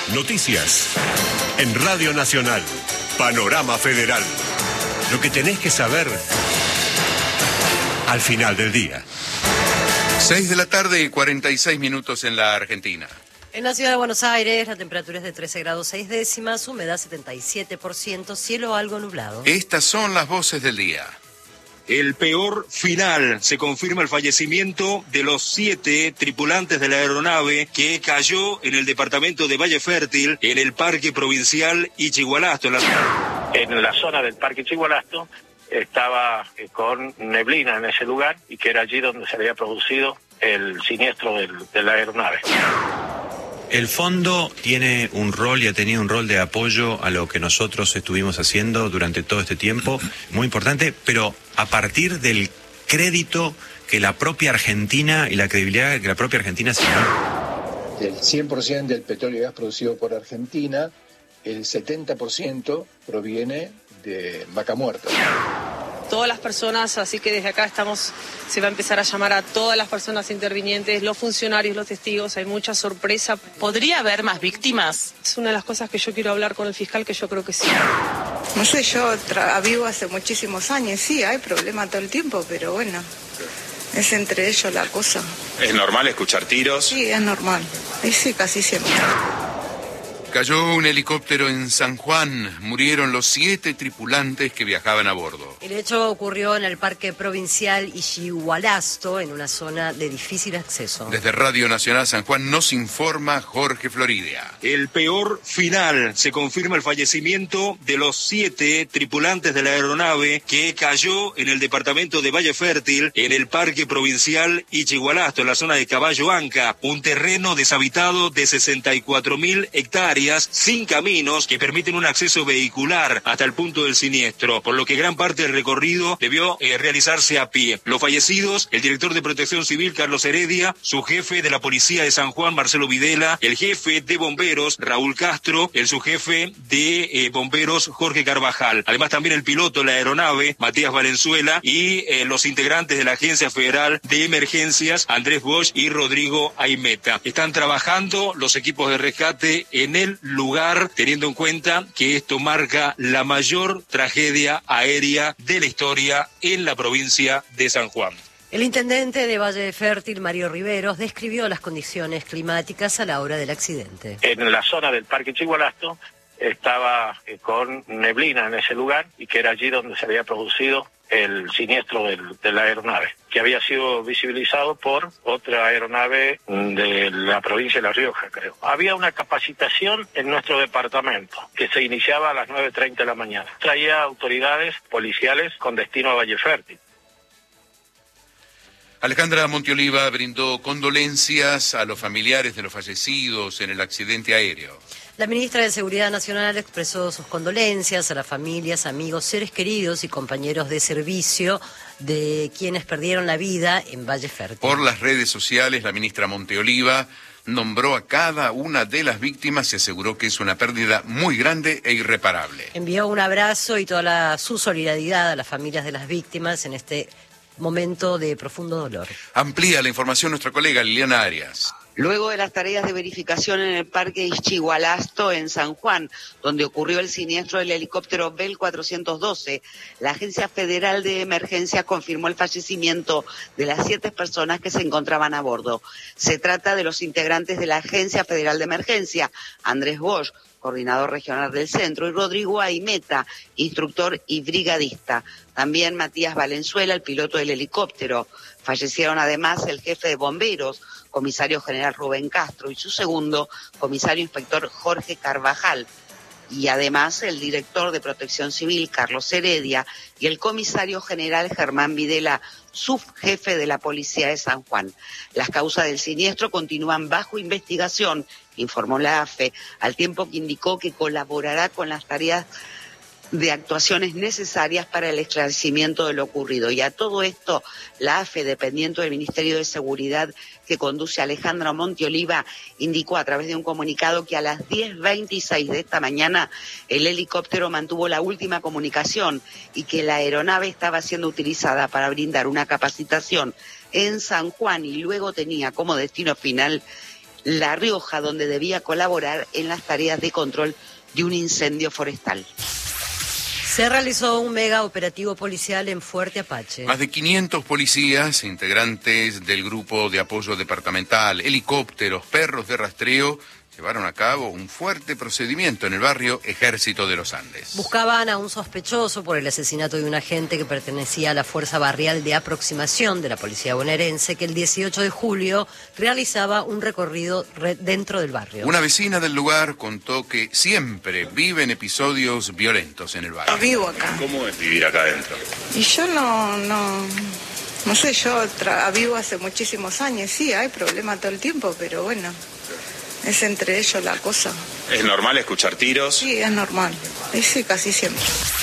Noticias. En Radio Nacional. Panorama Federal. Lo que tenés que saber al final del día. 6 de la tarde y 46 minutos en la Argentina. En la ciudad de Buenos Aires, la temperatura es de 13 grados 6 décimas, humedad 77%, cielo algo nublado. Estas son las voces del día. El peor final. Se confirma el fallecimiento de los 7 tripulantes de la aeronave que cayó en el departamento de Valle Fértil, en el Parque Provincial Ichigualasto. En la zona del Parque Ichigualasto estaba con neblina en ese lugar y que era allí donde se había producido el siniestro de la aeronave. El fondo tiene un rol y ha tenido un rol de apoyo a lo que nosotros estuvimos haciendo durante todo este tiempo, muy importante, pero a partir del crédito que la propia Argentina y la credibilidad que la propia Argentina se da. Del 100% del petróleo y gas producido por Argentina, el 70% proviene de Vaca Muerta. Todas las personas, así que desde acá se va a empezar a llamar a todas las personas intervinientes, los funcionarios, los testigos, hay mucha sorpresa. ¿Podría haber más víctimas? Es una de las cosas que yo quiero hablar con el fiscal, que yo creo que sí. No sé, yo vivo hace muchísimos años, sí, hay problemas todo el tiempo, pero bueno, es entre ellos la cosa. ¿Es normal escuchar tiros? Sí, es normal, y sí, casi siempre. Cayó un helicóptero en San Juan. Murieron los 7 tripulantes que viajaban a bordo. El hecho ocurrió en el Parque Provincial Ichigualasto, en una zona de difícil acceso. Desde Radio Nacional San Juan nos informa Jorge Floridia. El peor final. Se confirma el fallecimiento de los 7 tripulantes de la aeronave que cayó en el departamento de Valle Fértil, en el Parque Provincial Ichigualasto, en la zona de Caballo Anca, un terreno deshabitado de 64.000 hectáreas, sin caminos que permiten un acceso vehicular hasta el punto del siniestro, por lo que gran parte del recorrido debió realizarse a pie. Los fallecidos, el director de Protección Civil, Carlos Heredia, su jefe de la Policía de San Juan, Marcelo Videla, el jefe de bomberos, Raúl Castro, el subjefe de bomberos, Jorge Carvajal. Además también el piloto de la aeronave, Matías Valenzuela, y los integrantes de la Agencia Federal de Emergencias, Andrés Bosch y Rodrigo Aimeta. Están trabajando los equipos de rescate en el lugar, teniendo en cuenta que esto marca la mayor tragedia aérea de la historia en la provincia de San Juan. El intendente de Valle Fértil, Mario Riveros, describió las condiciones climáticas a la hora del accidente. En la zona del Parque Ichigualasto estaba con neblina en ese lugar y que era allí donde se había producido el siniestro de la aeronave, que había sido visibilizado por otra aeronave de la provincia de La Rioja, creo. Había una capacitación en nuestro departamento que se iniciaba a las 9:30 de la mañana. Traía autoridades policiales con destino a Valle Fértil. Alejandra Montioliva brindó condolencias a los familiares de los fallecidos en el accidente aéreo. La ministra de Seguridad Nacional expresó sus condolencias a las familias, amigos, seres queridos y compañeros de servicio de quienes perdieron la vida en Valle Fértil. Por las redes sociales, la ministra Montioliva nombró a cada una de las víctimas y aseguró que es una pérdida muy grande e irreparable. Envió un abrazo y toda su solidaridad a las familias de las víctimas en este momento de profundo dolor. Amplía la información nuestra colega Liliana Arias. Luego de las tareas de verificación en el Parque Ichigualasto en San Juan, donde ocurrió el siniestro del helicóptero Bell 412, la Agencia Federal de Emergencia confirmó el fallecimiento de las 7 personas que se encontraban a bordo. Se trata de los integrantes de la Agencia Federal de Emergencia, Andrés Bosch, coordinador regional del centro, y Rodrigo Aimeta, instructor y brigadista. También Matías Valenzuela, el piloto del helicóptero. Fallecieron además el jefe de bomberos, comisario general Rubén Castro, y su segundo, comisario inspector Jorge Carvajal. Y además el director de Protección Civil, Carlos Heredia, y el comisario general Germán Videla, subjefe de la Policía de San Juan. Las causas del siniestro continúan bajo investigación, informó la AFE, al tiempo que indicó que colaborará con las tareas de actuaciones necesarias para el esclarecimiento de lo ocurrido. Y a todo esto, la AFE, dependiente del Ministerio de Seguridad que conduce Alejandra Montioliva, indicó a través de un comunicado que a las 10:26 de esta mañana el helicóptero mantuvo la última comunicación y que la aeronave estaba siendo utilizada para brindar una capacitación en San Juan y luego tenía como destino final La Rioja, donde debía colaborar en las tareas de control de un incendio forestal. Se realizó un mega operativo policial en Fuerte Apache. Más de 500 policías, integrantes del grupo de apoyo departamental, helicópteros, perros de rastreo, llevaron a cabo un fuerte procedimiento en el barrio Ejército de los Andes. Buscaban a un sospechoso por el asesinato de un agente que pertenecía a la Fuerza Barrial de Aproximación de la Policía Bonaerense, que el 18 de julio realizaba un recorrido dentro del barrio. Una vecina del lugar contó que siempre viven episodios violentos en el barrio. Vivo acá. ¿Cómo es vivir acá adentro? Y yo no sé, yo vivo hace muchísimos años, sí, hay problemas todo el tiempo, pero bueno, es entre ellos la cosa. ¿Es normal escuchar tiros? Sí, es normal, sí, casi siempre.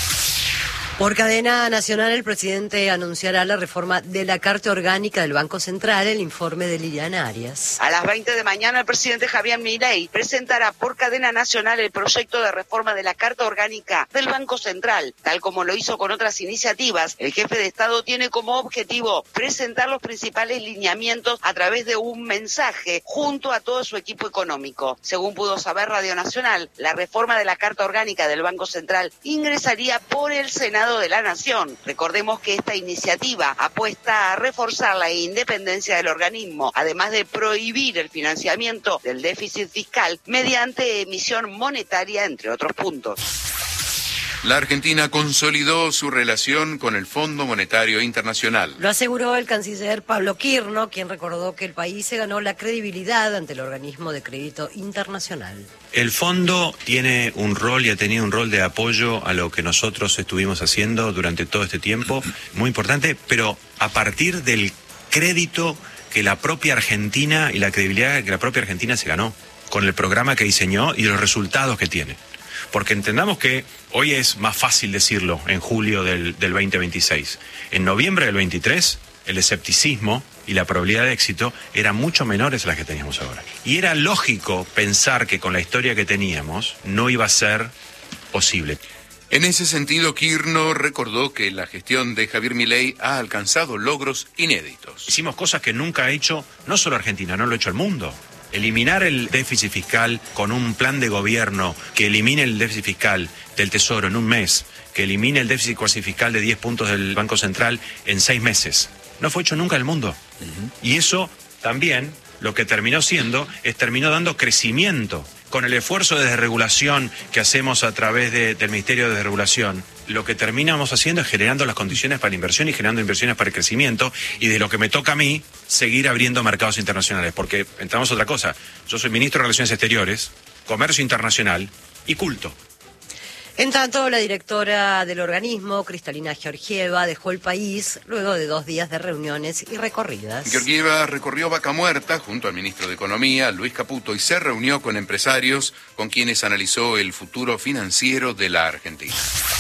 Por cadena nacional, el presidente anunciará la reforma de la Carta Orgánica del Banco Central, el informe de Liliana Arias. A las 20 de mañana, el presidente Javier Milei presentará por cadena nacional el proyecto de reforma de la Carta Orgánica del Banco Central. Tal como lo hizo con otras iniciativas, el jefe de Estado tiene como objetivo presentar los principales lineamientos a través de un mensaje junto a todo su equipo económico. Según pudo saber Radio Nacional, la reforma de la Carta Orgánica del Banco Central ingresaría por el Senado de la Nación. Recordemos que esta iniciativa apuesta a reforzar la independencia del organismo, además de prohibir el financiamiento del déficit fiscal mediante emisión monetaria, entre otros puntos. La Argentina consolidó su relación con el Fondo Monetario Internacional. Lo aseguró el canciller Pablo Quirno, quien recordó que el país se ganó la credibilidad ante el organismo de crédito internacional. El fondo tiene un rol y ha tenido un rol de apoyo a lo que nosotros estuvimos haciendo durante todo este tiempo, muy importante, pero a partir del crédito que la propia Argentina y la credibilidad que la propia Argentina se ganó con el programa que diseñó y los resultados que tiene. Porque entendamos que hoy es más fácil decirlo en julio del 2026. En noviembre del 23, el escepticismo y la probabilidad de éxito eran mucho menores a las que teníamos ahora. Y era lógico pensar que con la historia que teníamos no iba a ser posible. En ese sentido, Quirno recordó que la gestión de Javier Milei ha alcanzado logros inéditos. Hicimos cosas que nunca ha hecho no solo Argentina, no lo ha hecho el mundo. Eliminar el déficit fiscal con un plan de gobierno que elimine el déficit fiscal del Tesoro en un mes, que elimine el déficit cuasi fiscal de 10 puntos del Banco Central en 6 meses. No fue hecho nunca en el mundo. Y eso también lo que terminó siendo terminó dando crecimiento. Con el esfuerzo de desregulación que hacemos a través del Ministerio de Desregulación, lo que terminamos haciendo es generando las condiciones para la inversión y generando inversiones para el crecimiento, y de lo que me toca a mí, seguir abriendo mercados internacionales, porque entramos a otra cosa. Yo soy ministro de Relaciones Exteriores, Comercio Internacional y Culto. En tanto, la directora del organismo, Cristalina Georgieva, dejó el país luego de 2 días de reuniones y recorridas. Georgieva recorrió Vaca Muerta junto al ministro de Economía, Luis Caputo, y se reunió con empresarios con quienes analizó el futuro financiero de la Argentina.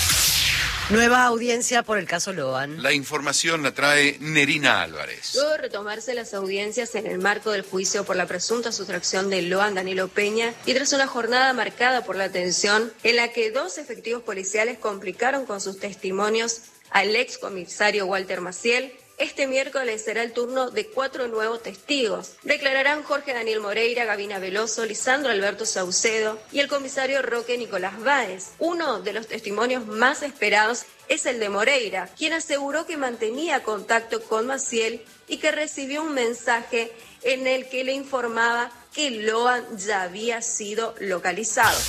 Nueva audiencia por el caso Loan. La información la trae Nerina Álvarez. Luego de retomarse las audiencias en el marco del juicio por la presunta sustracción de Loan Danilo Peña y tras una jornada marcada por la tensión en la que 2 efectivos policiales complicaron con sus testimonios al excomisario Walter Maciel, este miércoles será el turno de 4 nuevos testigos. Declararán Jorge Daniel Moreira, Gabina Veloso, Lisandro Alberto Saucedo y el comisario Roque Nicolás Báez. Uno de los testimonios más esperados es el de Moreira, quien aseguró que mantenía contacto con Maciel y que recibió un mensaje en el que le informaba que Loan ya había sido localizado.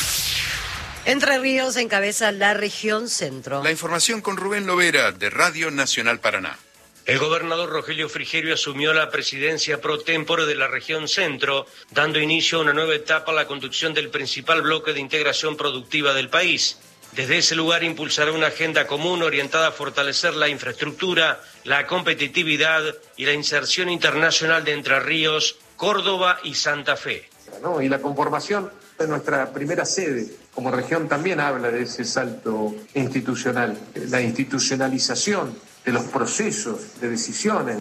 Entre Ríos encabeza la región centro. La información con Rubén Lovera, de Radio Nacional Paraná. El gobernador Rogelio Frigerio asumió la presidencia pro tempore de la región centro, dando inicio a una nueva etapa a la conducción del principal bloque de integración productiva del país. Desde ese lugar impulsará una agenda común orientada a fortalecer la infraestructura, la competitividad y la inserción internacional de Entre Ríos, Córdoba y Santa Fe. Y la conformación de nuestra primera sede como región también habla de ese salto institucional, la institucionalización de los procesos de decisiones.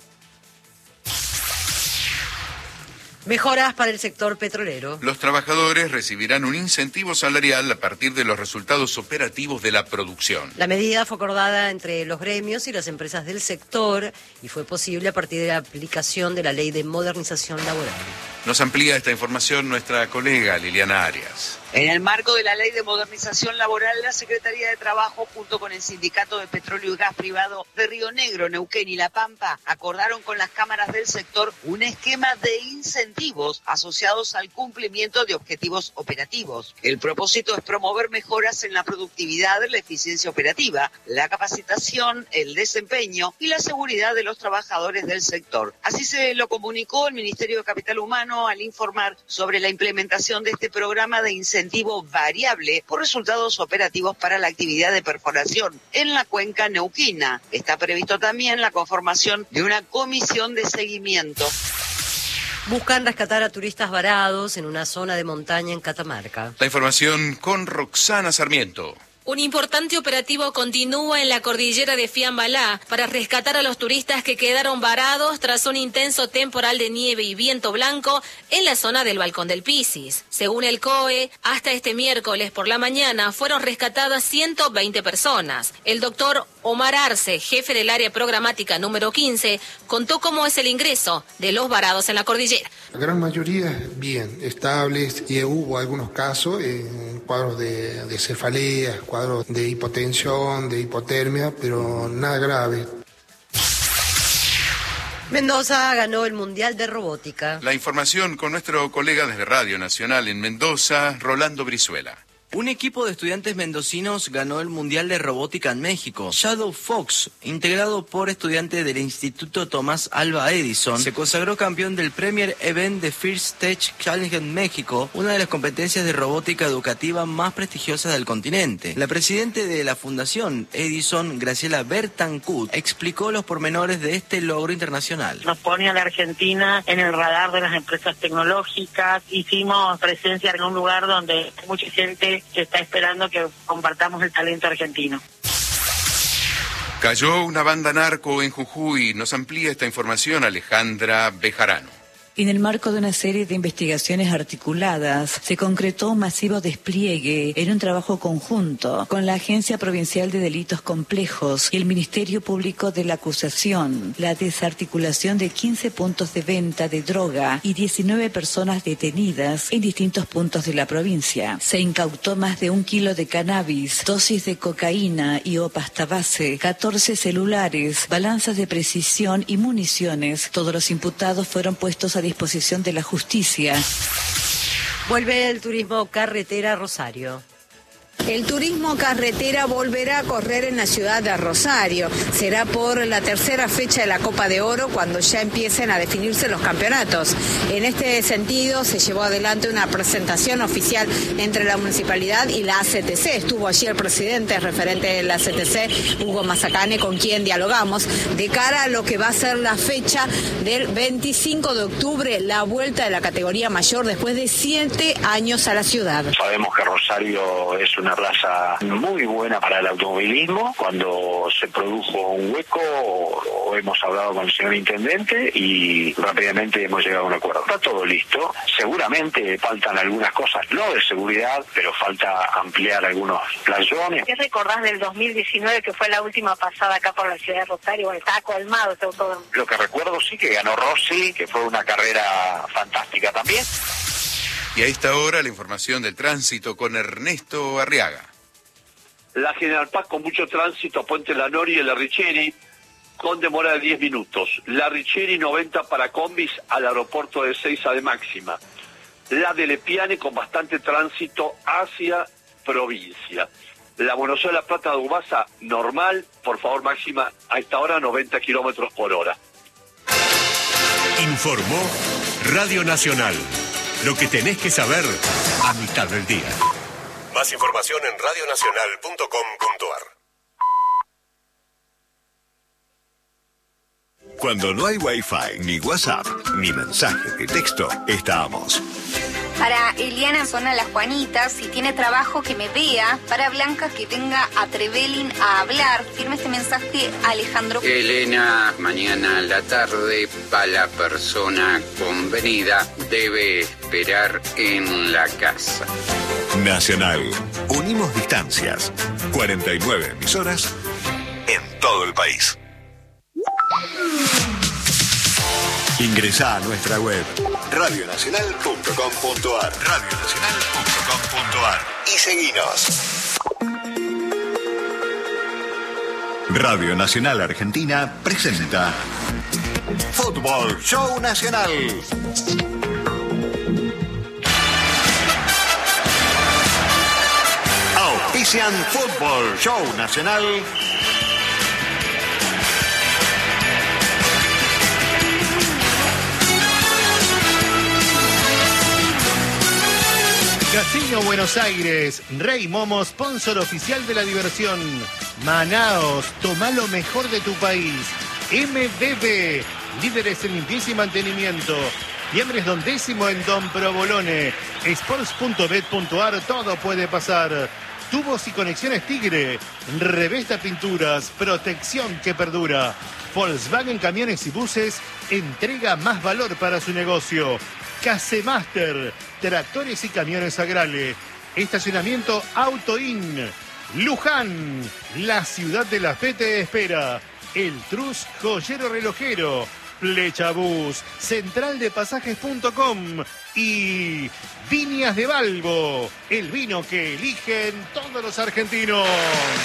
Mejoras para el sector petrolero. Los trabajadores recibirán un incentivo salarial a partir de los resultados operativos de la producción. La medida fue acordada entre los gremios y las empresas del sector y fue posible a partir de la aplicación de la Ley de Modernización Laboral. Nos amplía esta información nuestra colega Liliana Arias. En el marco de la Ley de Modernización Laboral, la Secretaría de Trabajo, junto con el Sindicato de Petróleo y Gas Privado de Río Negro, Neuquén y La Pampa, acordaron con las cámaras del sector un esquema de incentivos asociados al cumplimiento de objetivos operativos. El propósito es promover mejoras en la productividad, la eficiencia operativa, la capacitación, el desempeño y la seguridad de los trabajadores del sector. Así se lo comunicó el Ministerio de Capital Humano al informar sobre la implementación de este programa de incentivo variable por resultados operativos para la actividad de perforación en la cuenca neuquina. Está previsto también la conformación de una comisión de seguimiento. Buscan rescatar a turistas varados en una zona de montaña en Catamarca. La información con Roxana Sarmiento. Un importante operativo continúa en la cordillera de Fiambalá para rescatar a los turistas que quedaron varados tras un intenso temporal de nieve y viento blanco en la zona del Balcón del Pisis. Según el COE, hasta este miércoles por la mañana fueron rescatadas 120 personas. El doctor Omar Arce, jefe del área programática número 15, contó cómo es el ingreso de los varados en la cordillera. La gran mayoría bien, estables, y hubo algunos casos, cuadros de cefaleas, cuadros de hipotensión, de hipotermia, pero nada grave. Mendoza ganó el Mundial de Robótica. La información con nuestro colega desde Radio Nacional en Mendoza, Rolando Brizuela. Un equipo de estudiantes mendocinos ganó el Mundial de Robótica en México. Shadow Fox, integrado por estudiantes del Instituto Tomás Alva Edison, se consagró campeón del Premier Event de First Tech Challenge en México, una de las competencias de robótica educativa más prestigiosas del continente. La presidenta de la Fundación Edison, Graciela Bertancourt, explicó los pormenores de este logro internacional. Nos pone a la Argentina en el radar de las empresas tecnológicas. Hicimos presencia en un lugar donde mucha gente que está esperando que compartamos el talento argentino. Cayó una banda narco en Jujuy. Nos amplía esta información Alejandra Bejarano. En el marco de una serie de investigaciones articuladas, se concretó un masivo despliegue en un trabajo conjunto con la Agencia Provincial de Delitos Complejos y el Ministerio Público de la Acusación, la desarticulación de 15 puntos de venta de droga y 19 personas detenidas en distintos puntos de la provincia. Se incautó más de 1 kilo de cannabis, dosis de cocaína y o pasta base, 14 celulares, balanzas de precisión y municiones. Todos los imputados fueron puestos a disposición de la justicia. Vuelve el turismo carretera a Rosario. El turismo carretera volverá a correr en la ciudad de Rosario. Será por la tercera fecha de la Copa de Oro cuando ya empiecen a definirse los campeonatos. En este sentido se llevó adelante una presentación oficial entre la municipalidad y la ACTC. Estuvo allí el presidente referente de la ACTC, Hugo Mazacane, con quien dialogamos de cara a lo que va a ser la fecha del 25 de octubre, la vuelta de la categoría mayor después de 7 años a la ciudad. Sabemos que Rosario es una plaza muy buena para el automovilismo. Cuando se produjo un hueco, hemos hablado con el señor intendente y rápidamente hemos llegado a un acuerdo. Está todo listo. Seguramente faltan algunas cosas, no de seguridad, pero falta ampliar algunos playones. ¿Qué recordás del 2019, que fue la última pasada acá por la ciudad de Rosario? Bueno, estaba colmado este autódromo. Lo que recuerdo sí que ganó Rossi, que fue una carrera fantástica también. Y a esta hora la información del tránsito con Ernesto Arriaga. La General Paz con mucho tránsito, Puente La Noria y La Richeri, con demora de 10 minutos. La Richeri 90 para combis al aeropuerto de Ezeiza de máxima. La de Lepiane con bastante tránsito hacia provincia. La Buenos Aires La Plata de Ubasa normal, por favor máxima a esta hora 90 kilómetros por hora. Informó Radio Nacional. Lo que tenés que saber a mitad del día. Más información en radionacional.com.ar. Cuando no hay Wi-Fi, ni WhatsApp, ni mensaje de texto, estamos. Para Eliana en zona Las Juanitas, si tiene trabajo que me vea. Para Blanca que venga a Trevelin a hablar. Firme este mensaje Alejandro. Elena, mañana a la tarde, para la persona convenida, debe esperar en la casa. Nacional. Unimos distancias. 49 emisoras en todo el país. Ingresá a nuestra web radionacional.com.ar. Radionacional.com.ar. Y seguinos. Radio Nacional Argentina presenta Fútbol Show Nacional. Auspician Fútbol Show Nacional. Casino Buenos Aires, Rey Momo, sponsor oficial de la diversión. Manaos, toma lo mejor de tu país. MBB, líderes en limpieza y mantenimiento. Fiambres Don Décimo en Don Provolone. Sports.bet.ar, todo puede pasar. Tubos y conexiones Tigre. Revesta Pinturas, protección que perdura. Volkswagen Camiones y Buses, entrega más valor para su negocio. Casemaster, tractores y camiones Agrale. Estacionamiento Autoin. Luján, la ciudad de la fe te espera. El Trus Joyero Relojero. Flechabús, centraldepasajes.com y Viñas de Balbo, el vino que eligen todos los argentinos.